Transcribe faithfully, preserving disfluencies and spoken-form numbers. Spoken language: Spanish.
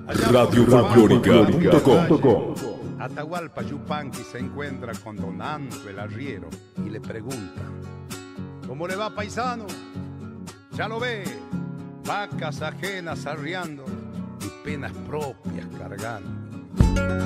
radio folclórica punto com. Atahualpa Yupanqui se encuentra con don Anto el arriero y le pregunta: ¿cómo le va, paisano? Ya lo ve, vacas ajenas arriando y penas propias cargando.